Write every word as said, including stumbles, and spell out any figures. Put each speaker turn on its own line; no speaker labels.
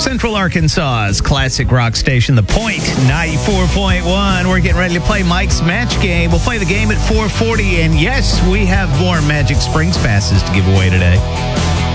Central Arkansas's classic rock station, The Point, ninety-four point one. We're getting ready to play Mike's Match Game. We'll play the game at four forty, and yes, we have more Magic Springs passes to give away today.